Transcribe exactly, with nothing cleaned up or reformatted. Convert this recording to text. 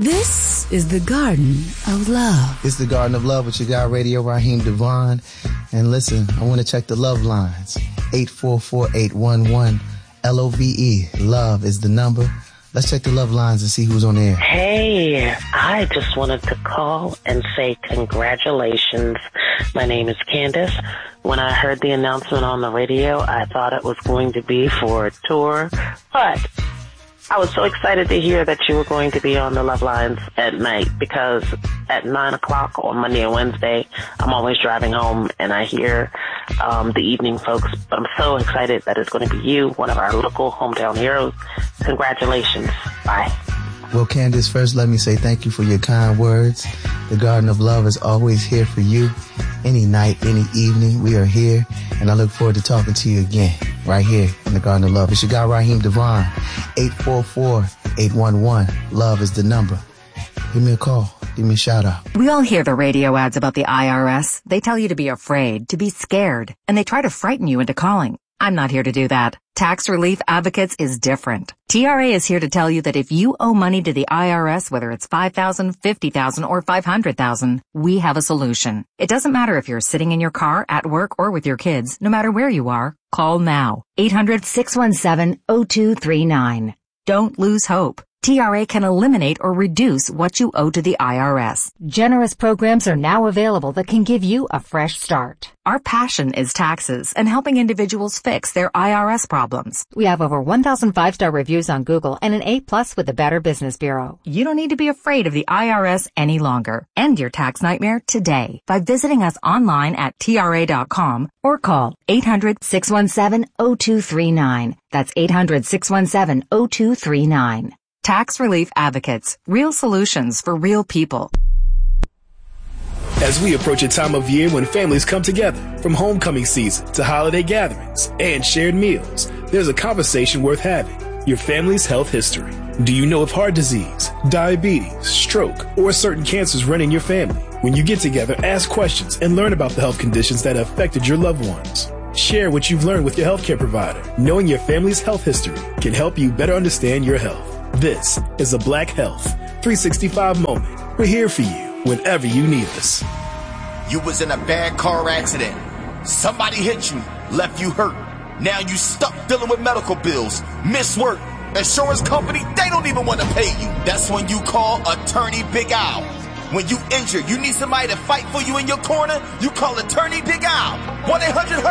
This is the Garden of Love. It's the Garden of Love with your guy, Radio Raheem Devon. And listen, I want to check the love lines. eight four four, eight one one, L O V E. Love is the number. Let's check the love lines and see who's on air. Hey, I just wanted to call and say congratulations. My name is Candace. When I heard the announcement on the radio, I thought it was going to be for a tour, but I was so excited to hear that you were going to be on the Love Lines at night, because at nine o'clock on Monday and Wednesday, I'm always driving home and I hear um, the evening folks. But I'm so excited that it's going to be you, one of our local hometown heroes. Congratulations. Bye. Well, Candace, first let me say thank you for your kind words. The Garden of Love is always here for you. Any night, any evening, we are here. And I look forward to talking to you again, right here in the Garden of Love. It's your guy, Raheem Devon. eight four four, eight one one. Love is the number. Give me a call. Give me a shout out. We all hear the radio ads about the I R S. They tell you to be afraid, to be scared, and they try to frighten you into calling. I'm not here to do that. Tax Relief Advocates is different. T R A is here to tell you that if you owe money to the I R S, whether it's five thousand dollars, fifty thousand dollars, or five hundred thousand dollars, we have a solution. It doesn't matter if you're sitting in your car, at work, or with your kids. No matter where you are, call now. eight hundred, six one seven, zero two three nine. Don't lose hope. T R A can eliminate or reduce what you owe to the I R S. Generous programs are now available that can give you a fresh start. Our passion is taxes and helping individuals fix their I R S problems. We have over one thousand five-star reviews on Google and an A plus with the Better Business Bureau. You don't need to be afraid of the I R S any longer. End your tax nightmare today by visiting us online at T R A dot com or call eight hundred, six one seven, zero two three nine. That's eight hundred, six one seven, zero two three nine. Tax Relief Advocates. Real solutions for real people. As we approach a time of year when families come together, from homecoming season to holiday gatherings and shared meals, there's a conversation worth having. Your family's health history. Do you know if heart disease, diabetes, stroke, or certain cancers run in your family? When you get together, ask questions and learn about the health conditions that have affected your loved ones. Share what you've learned with your healthcare provider. Knowing your family's health history can help you better understand your health. This is a Black Health three sixty-five moment. We're here for you whenever you need us. You was in a bad car accident. Somebody hit you, left you hurt. Now you stuck dealing with medical bills, miss work. Insurance company, they don't even want to pay you. That's when you call Attorney Big Al. When you injured, you need somebody to fight for you in your corner, you call Attorney Big Al. one eight hundred